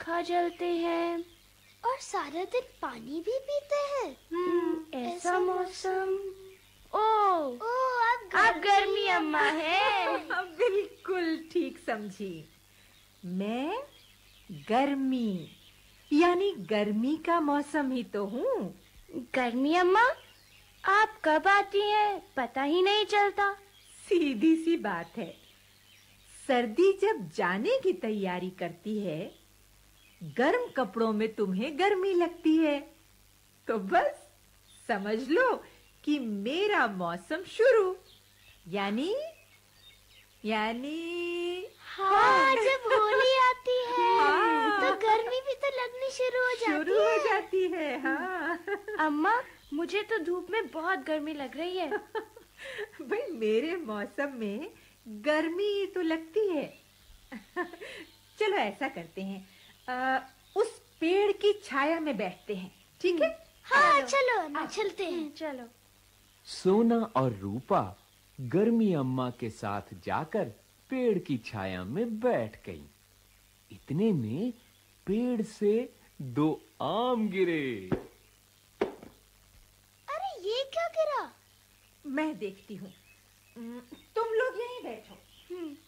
पंखा जलते हैं और सारा दिन पानी भी पीते हैं। ऐसा मौसम। ओ अब गर्मी अम्मा है। बिल्कुल ठीक समझी। मैं गर्मी यानी गर्मी का मौसम ही तो हूँ। गर्मी अम्मा, आप कब आती हैं पता ही नहीं चलता। सीधी सी बात है, सर्दी जब जाने की तैयारी करती है, गर्म कपड़ों में तुम्हें गर्मी लगती है, तो बस समझ लो कि मेरा मौसम शुरू। यानी हाँ, जब होली आती है तो गर्मी भी तो लगनी शुरू हो जाती है। हाँ अम्मा, मुझे तो धूप में बहुत गर्मी लग रही है। भाई, मेरे मौसम में गर्मी तो लगती है। चलो ऐसा करते हैं, उस पेड़ की छाया में बैठते हैं, ठीक है? हाँ, चलो ना चलते हैं। चलो। सोना और रूपा गर्मी अम्मा के साथ जाकर पेड़ की छाया में बैठ गई। इतने में पेड़ से 2 आम गिरे। अरे, ये क्या गिरा? मैं देखती हूँ, तुम लोग यहीं बैठो।